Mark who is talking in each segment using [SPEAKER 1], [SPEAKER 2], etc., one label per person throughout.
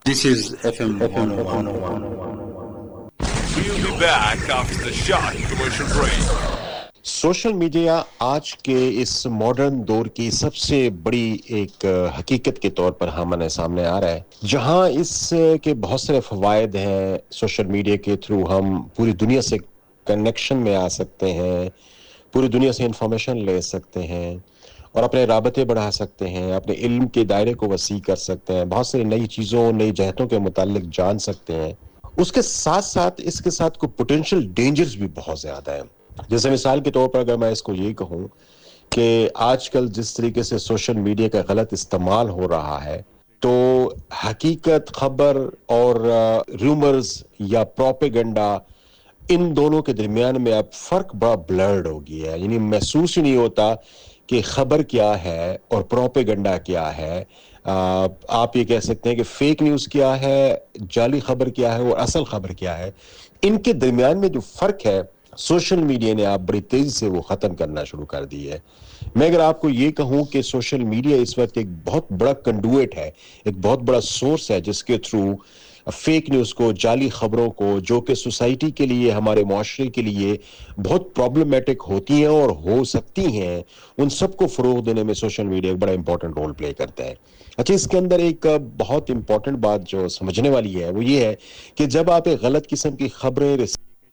[SPEAKER 1] This is FM 101.
[SPEAKER 2] We'll be back after the short commercial break.
[SPEAKER 3] Social media आज के इस modern दौर की सबसे बड़ी एक हकीकत के तौर पर हमारे सामने आ रहा है, जहां इसके बहुत सारे फ़वाइद हैं। सोशल मीडिया के थ्रू हम पूरी दुनिया से कनेक्शन में आ सकते हैं, पूरी दुनिया से इंफॉर्मेशन ले सकते हैं और अपने राबते बढ़ा सकते हैं, अपने इल्म के दायरे को वसी कर सकते हैं, बहुत सारी नई चीज़ों, नई जहतों के मुतालिक जान सकते हैं। उसके साथ साथ इसके साथ कोई पोटेंशियल डेंजर्स भी बहुत ज़्यादा हैं। जैसे मिसाल के तौर पर अगर मैं इसको ये कहूँ कि आजकल जिस तरीके से सोशल मीडिया का गलत इस्तेमाल हो रहा है, तो हकीकत, खबर और रूमर्स या प्रोपेगेंडा, इन दोनों के दरमियान में अब फ़र्क बड़ा ब्लर्ड हो गया है। यानी महसूस ही नहीं होता कि खबर क्या है और प्रोपेगेंडा क्या है। आप ये कह सकते हैं कि फेक न्यूज़ क्या है, जाली खबर क्या है और असल खबर क्या है। इनके दरमियान में जो फ़र्क है, सोशल मीडिया ने आप बड़ी तेज़ी से वो ख़त्म करना शुरू कर दी है। मैं अगर आपको ये कहूँ कि सोशल मीडिया इस वक्त एक बहुत बड़ा कंडुइट है, एक बहुत बड़ा सोर्स है जिसके थ्रू फेक न्यूज़ को, जाली खबरों को, जो कि सोसाइटी के लिए, हमारे मुआशरे के लिए बहुत प्रॉब्लमेटिक होती हैं और हो सकती हैं, उन सबको फ़रोग़ देने में सोशल मीडिया एक बड़ा इंपॉर्टेंट रोल प्ले करता है। अच्छा, इसके अंदर एक बहुत इंपॉर्टेंट बात जो समझने वाली है वो ये है कि जब आप एक गलत किस्म की खबरें,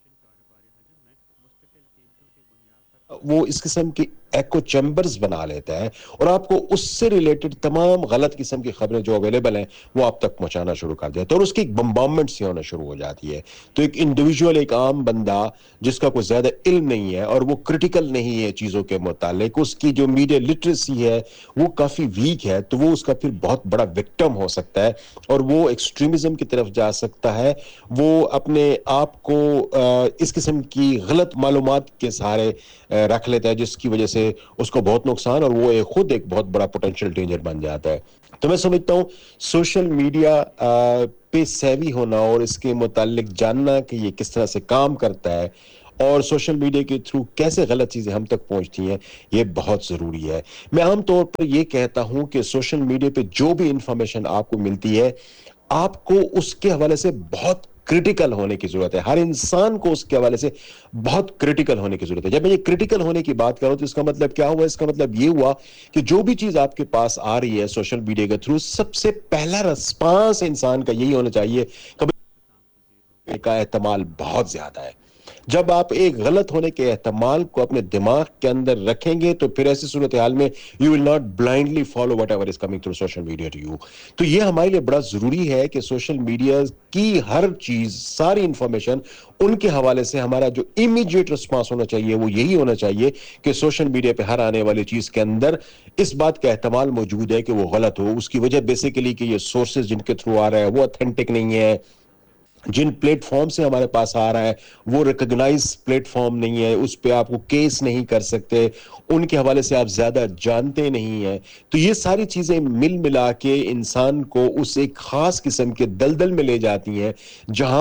[SPEAKER 3] वो इस किस्म की एको चैम्बर्स बना लेता है और आपको उससे रिलेटेड तमाम गलत किस्म की खबरें जो अवेलेबल हैं वो आप तक पहुंचाना शुरू कर देता है और उसकी एक बम्बार्मेंट सी होना शुरू हो जाती है। तो एक इंडिविजुअल, एक आम बंदा जिसका कोई ज़्यादा इल्म नहीं है और वो क्रिटिकल नहीं है चीज़ों के मुतालिक, उसकी जो मीडिया लिटरेसी है वो काफ़ी वीक है, तो वो उसका फिर बहुत बड़ा विक्टिम हो सकता है और वो एक्सट्रीमिज़म की तरफ जा सकता है। वो अपने आप को इस किस्म की गलत मालूमात के सहारे रख लेता है, जिसकी वजह से उसको बहुत नुकसान और वो खुद एक बहुत बड़ा पोटेंशियल डेंजर बन जाता है। तो मैं समझता हूँ सोशल मीडिया पे सेवी होना और इसके मुतालिक जानना कि ये किस तरह से काम करता है और सोशल मीडिया के थ्रू कैसे गलत चीज़ें हम तक पहुंचती हैं, ये बहुत ज़रूरी है। मैं आम तौर पर ये कहता हूँ कि सोशल मीडिया पे जो भी इंफॉर्मेशन आपको मिलती है, आपको उसके हवाले से बहुत क्रिटिकल होने की जरूरत है। हर इंसान को उसके हवाले से बहुत क्रिटिकल होने की जरूरत है। जब मैं ये क्रिटिकल होने की बात कर रहा हूं तो इसका मतलब क्या हुआ? इसका मतलब ये हुआ कि जो भी चीज आपके पास आ रही है सोशल मीडिया के थ्रू, सबसे पहला रिस्पांस इंसान का यही होना चाहिए, कभी का एहतमाल बहुत ज्यादा है। जब आप एक गलत होने के एहतमाल को अपने दिमाग के अंदर रखेंगे तो फिर ऐसी सूरत हाल में you will not blindly follow whatever is coming through social media to you. तो ये हमारे लिए बड़ा जरूरी है कि सोशल मीडिया की हर चीज, सारी इंफॉर्मेशन, उनके हवाले से हमारा जो इमीडिएट रिस्पांस होना चाहिए वो यही होना चाहिए कि सोशल मीडिया पे हर आने वाली चीज के अंदर इस बात का एहतमाल मौजूद है कि वो गलत हो। उसकी वजह बेसिकली कि ये सोर्सेज जिनके थ्रू आ रहा है वो ऑथेंटिक नहीं है, जिन प्लेटफॉर्म से हमारे पास आ रहा है वो रिकॉग्नाइज प्लेटफॉर्म नहीं है, उस पे आपको केस नहीं कर सकते, उनके हवाले से आप ज्यादा जानते नहीं हैं। तो ये सारी चीजें मिल मिला के इंसान को उस एक खास किस्म के दलदल में ले जाती हैं जहां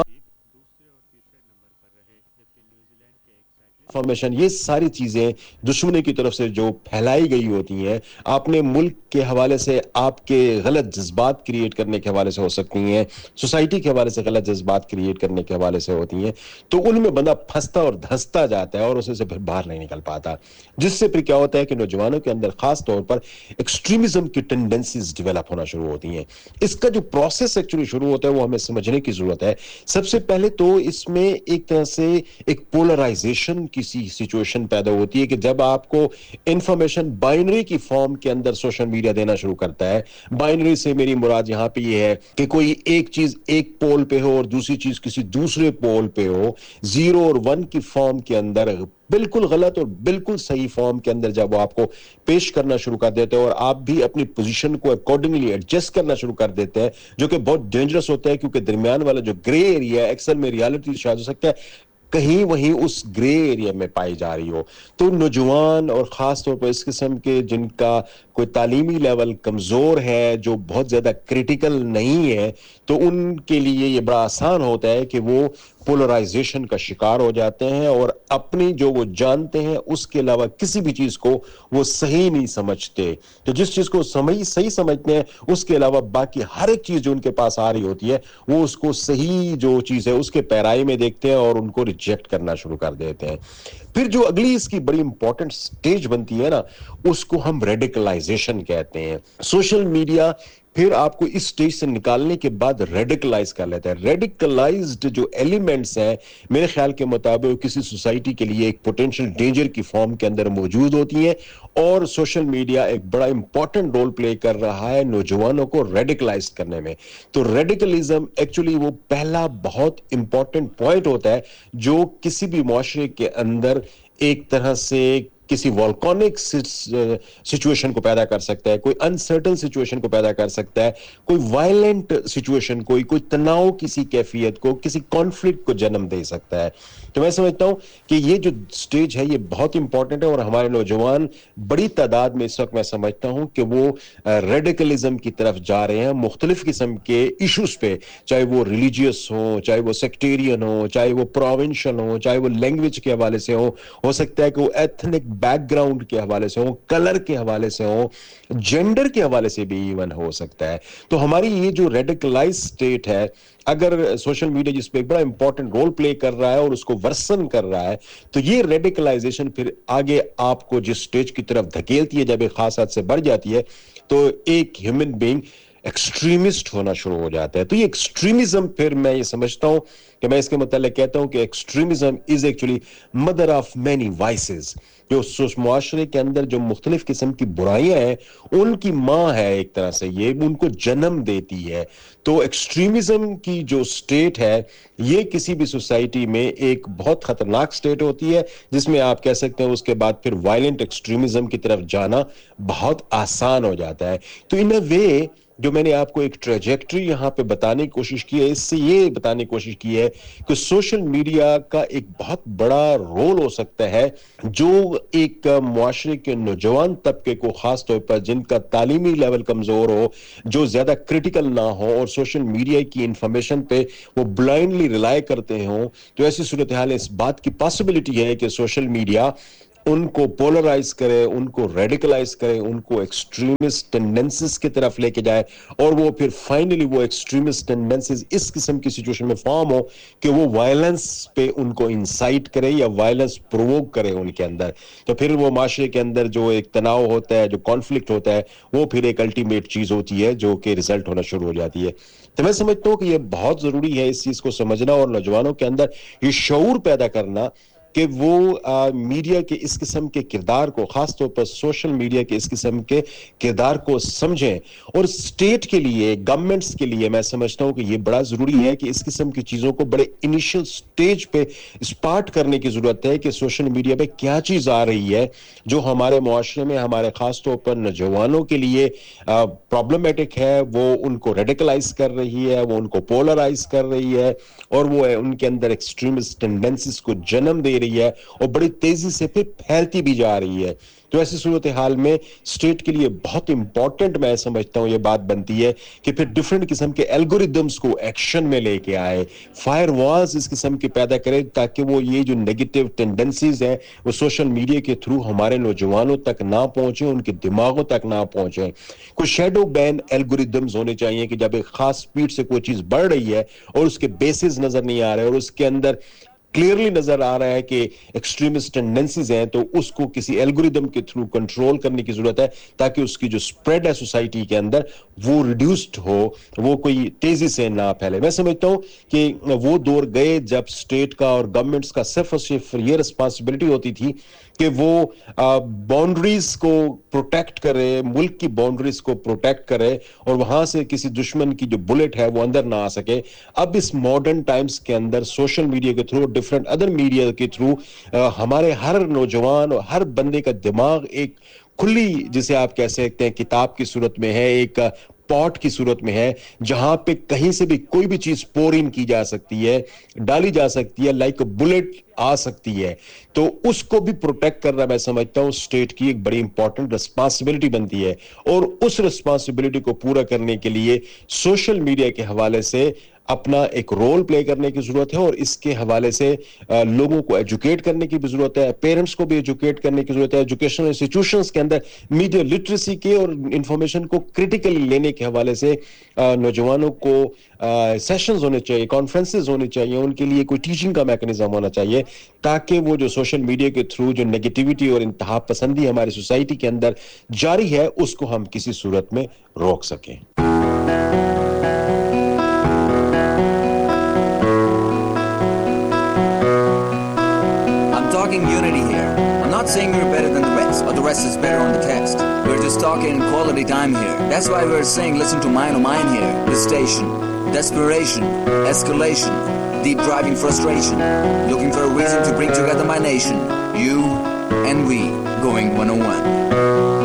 [SPEAKER 3] इंफॉर्मेशन, ये सारी चीजें दुश्मनी की तरफ से जो फैलाई गई होती हैं, अपने मुल्क के हवाले से आपके गलत जज्बात क्रिएट करने के हवाले से हो सकती हैं, सोसाइटी के हवाले से गलत जज्बात क्रिएट करने के हवाले से होती हैं, तो उनमें बंदा फंसता और धंसता जाता है और उससे फिर बाहर नहीं निकल पाता, जिससे फिर क्या होता है कि नौजवानों के अंदर खास तौर पर एक्सट्रीमिज्म की टेंडेंसीज डेवलप होना शुरू होती हैं। इसका जो प्रोसेस एक्चुअली शुरू होता है वो हमें समझने की जरूरत है। सबसे पहले तो इसमें एक तरह से एक पोलराइजेशन की सिचुएशन पैदा होती है कि जब आपको इंफॉर्मेशन बाइनरी की फॉर्म के अंदर सोशल मीडिया देना शुरू करता है। बाइनरी से मेरी मुराद यहां पे ये है कि कोई एक चीज एक पोल पे हो और दूसरी चीज किसी दूसरे पोल पे हो, 0 और 1 की फॉर्म के अंदर, बिल्कुल गलत और बिल्कुल सही फॉर्म के अंदर जब वो आपको पेश करना शुरू कर देते हैं और आप भी अपनी पोजीशन को अकॉर्डिंगली एडजस्ट करना शुरू कर देते हैं, जो कि बहुत डेंजरस होता है क्योंकि दरमियान वाला जो ग्रे एरिया है, एक्सल में रियलिटी शायद हो सकता है कहीं वहीं उस ग्रे एरिया में पाई जा रही हो। तो नौजवान और ख़ास तौर पर इस किस्म के जिनका कोई तालीमी लेवल कमज़ोर है, जो बहुत ज़्यादा क्रिटिकल नहीं है, तो उनके लिए ये बड़ा आसान होता है कि वो پولرائزیشن کا شکار ہو جاتے ہیں اور اپنی جو وہ جانتے ہیں اس کے علاوہ کسی بھی چیز کو وہ صحیح نہیں سمجھتے. تو جس چیز کو صحیح سمجھتے ہیں اس کے علاوہ باقی ہر ایک چیز جو ان کے پاس آ رہی ہوتی ہے وہ اس کو صحیح جو چیز ہے اس کے پیرائی میں دیکھتے ہیں اور ان کو ریجیکٹ کرنا شروع کر دیتے ہیں. پھر جو اگلی اس کی بڑی امپورٹنٹ سٹیج بنتی ہے نا اس کو ہم ریڈیکلائزیشن کہتے ہیں. سوشل میڈیا پھر آپ کو اس سٹیج سے نکالنے کے بعد ریڈیکلائز کر لیتا ہے. ریڈیکلائزڈ جو ایلیمنٹس ہیں میرے خیال کے مطابق کسی سوسائٹی کے لیے ایک پوٹینشیل ڈینجر کی فارم کے اندر موجود ہوتی ہیں اور سوشل میڈیا ایک بڑا امپورٹنٹ رول پلے کر رہا ہے نوجوانوں کو ریڈیکلائز کرنے میں. تو ریڈیکلزم ایکچولی وہ پہلا بہت امپورٹنٹ پوائنٹ ہوتا ہے جو کسی بھی معاشرے کے اندر ایک طرح سے کسی والکانک سچویشن کو پیدا کر سکتا ہے, کوئی انسرٹن سچویشن کو پیدا کر سکتا ہے, کوئی وائلنٹ سچویشن کوئی تناؤ کسی کیفیت کو کسی کانفلکٹ کو جنم دے سکتا ہے. تو میں سمجھتا ہوں کہ یہ جو سٹیج ہے یہ بہت امپورٹنٹ ہے اور ہمارے نوجوان بڑی تعداد میں اس وقت میں سمجھتا ہوں کہ وہ ریڈیکلزم کی طرف جا رہے ہیں مختلف قسم کے ایشوز پہ, چاہے وہ ریلیجیس ہوں, چاہے وہ سیکٹیرین ہوں, چاہے وہ پروونشل ہوں, چاہے وہ لینگویج کے حوالے سے ہو سکتا ہے کہ وہ ایتھنک بیک گراؤنڈ کے حوالے سے ہوں, کلر کے حوالے سے ہوں, جینڈر کے حوالے سے بھی ایون ہو سکتا ہے. تو ہماری یہ جو ریڈیکلائز سٹیٹ ہے اگر سوشل میڈیا جس پہ ایک بڑا امپورٹنٹ رول پلے کر رہا ہے اور اس کو ورسن کر رہا ہے تو یہ ریڈیکلائزیشن پھر آگے آپ کو جس سٹیج کی طرف دھکیلتی ہے جب ایک خاص حد سے بڑھ جاتی ہے تو ایک ہیومن بینگ ایکسٹریمسٹ ہونا شروع ہو جاتا ہے. تو یہ ایکسٹریمزم پھر میں یہ سمجھتا ہوں کہ میں اس کے متعلق کہتا ہوں کہ extremism is actually mother of many voices. جو معاشرے کے اندر جو مختلف قسم کی برائیاں ہیں ان کی ماں ہے ایک طرح سے, یہ ان کو جنم دیتی ہے. تو ایکسٹریمزم کی جو سٹیٹ ہے یہ کسی بھی سوسائٹی میں ایک بہت خطرناک سٹیٹ ہوتی ہے جس میں آپ کہہ سکتے ہیں اس کے بعد پھر وائلنٹ ایکسٹریمزم کی طرف جانا بہت آسان ہو جاتا ہے. تو ان اے وے جو میں نے آپ کو ایک ٹریجیکٹری یہاں پہ بتانے کی کوشش کی ہے, اس سے یہ بتانے کی کوشش کی ہے کہ سوشل میڈیا کا ایک بہت بڑا رول ہو سکتا ہے جو ایک معاشرے کے نوجوان طبقے کو خاص طور پر جن کا تعلیمی لیول کمزور ہو, جو زیادہ کرٹیکل نہ ہو اور سوشل میڈیا کی انفارمیشن پہ وہ بلائنڈلی ریلائی کرتے ہوں, تو ایسی صورتحال اس بات کی پاسبلٹی ہے کہ سوشل میڈیا ان کو پولرائز کرے, ان کو ریڈیکلائز کرے, ان کو ایکسٹریمسٹ ٹینڈنسز کی طرف لے کے جائے اور وہ پھر فائنلی وہ ایکسٹریمسٹ ٹینڈنسز اس قسم کی سچویشن میں فارم ہو کہ وہ وائلنس پہ ان کو انسائٹ کرے یا وائلنس پرووک کرے ان کے اندر. تو پھر وہ معاشرے کے اندر جو ایک تناؤ ہوتا ہے, جو کانفلکٹ ہوتا ہے, وہ پھر ایک الٹیمیٹ چیز ہوتی ہے جو کہ ریزلٹ ہونا شروع ہو جاتی ہے. تو میں سمجھتا ہوں کہ یہ بہت ضروری ہے اس چیز کو سمجھنا اور نوجوانوں کے اندر یہ شعور پیدا کرنا کہ وہ میڈیا کے اس قسم کے کردار کو, خاص طور پر سوشل میڈیا کے اس قسم کے کردار کو سمجھیں. اور اسٹیٹ کے لیے, گورنمنٹس کے لیے میں سمجھتا ہوں کہ یہ بڑا ضروری ہے کہ اس قسم کی چیزوں کو بڑے انیشل سٹیج پہ اسپاٹ کرنے کی ضرورت ہے کہ سوشل میڈیا پہ کیا چیز آ رہی ہے جو ہمارے معاشرے میں ہمارے خاص طور پر نوجوانوں کے لیے پرابلمٹک ہے, وہ ان کو ریڈیکلائز کر رہی ہے, وہ ان کو پولرائز کر رہی ہے اور وہ ان کے اندر ایکسٹریمسٹ ٹینڈنسز کو جنم دے رہی ہے اور بڑی تیزی سے پھر پھیلتی بھی جا رہی ہے. تو ایسی صورتحال میں اسٹیٹ کے لیے بہت امپورٹنٹ میں سمجھتا ہوں یہ بات بنتی ہے کہ پھر ڈیفرنٹ قسم کے الگوریدمز کو ایکشن میں لے کے آئے, فائر والز اس قسم کی پیدا کرے تاکہ وہ یہ جو نیگیٹو ٹینڈنسیز ہیں وہ سوشل میڈیا کے تھرو ہمارے نوجوانوں تک نہ پہنچیں, ان کے دماغوں تک نہ پہنچیں. کوئی شیڈو بین الگوریدمز ہونے چاہیے کہ جب ایک خاص سپیڈ سے کوئی چیز بڑھ رہی ہے اور اس کے بیسز نظر نہیں آ رہے اور اس کے اندر کلیئرلی نظر آ رہا ہے کہ ایکسٹریمسٹ ٹینڈنسیز ہیں, تو اس کو کسی الگوریدم کے تھرو کنٹرول کرنے کی ضرورت ہے تاکہ اس کی جو سپریڈ ہے سوسائٹی کے اندر وہ ریڈیوسڈ ہو, وہ کوئی تیزی سے نہ پھیلے. میں سمجھتا ہوں کہ وہ دور گئے جب اسٹیٹ کا اور گورنمنٹس کا صرف اور صرف یہ رسپانسبلٹی ہوتی تھی کہ وہ باؤنڈریز کو پروٹیکٹ کرے, ملک کی باؤنڈریز کو پروٹیکٹ کرے اور وہاں سے کسی دشمن کی جو بلٹ ہے وہ اندر نہ آ سکے. اب اس ماڈرن ٹائمز کے اندر سوشل میڈیا کے تھرو, ڈفرنٹ ادر میڈیا کے تھرو ہمارے ہر نوجوان اور ہر بندے کا دماغ ایک کھلی, جسے آپ کہہ سکتے ہیں کتاب کی صورت میں ہے, ایک پاٹ کی صورت میں ہے جہاں پہ کہیں سے بھی کوئی بھی چیز پور ان کی جا سکتی ہے, ڈالی جا سکتی ہے, لائک بلٹ آ سکتی ہے. تو اس کو بھی پروٹیکٹ کرنا میں سمجھتا ہوں اسٹیٹ کی ایک بڑی امپورٹنٹ رسپانسبلٹی بنتی ہے. اور اس رسپانسبلٹی کو پورا کرنے کے لیے سوشل میڈیا کے حوالے سے اپنا ایک رول پلے کرنے کی ضرورت ہے, اور اس کے حوالے سے لوگوں کو ایجوکیٹ کرنے کی بھی ضرورت ہے, پیرنٹس کو بھی ایجوکیٹ کرنے کی ضرورت ہے, ایجوکیشنل انسٹیٹیوشنز کے اندر میڈیا لٹریسی کے اور انفارمیشن کو کرٹیکلی لینے کے حوالے سے نوجوانوں کو سیشنز ہونے چاہیے, کانفرنسز ہونے چاہیے, ان کے لیے کوئی ٹیچنگ کا میکنزم ہونا چاہیے, تاکہ وہ جو سوشل میڈیا کے تھرو جو نیگیٹیوٹی اور انتہا پسندی ہماری سوسائٹی کے اندر جاری ہے اس کو ہم کسی صورت میں روک سکیں.
[SPEAKER 4] Unity here. I'm not saying we're better than the rest, or the rest is better on the test. We're just talking quality time here. That's why we're saying listen to Mine or Mine here. The station, desperation, escalation, deep driving frustration, looking for a reason to bring together my nation. You and we, going 101.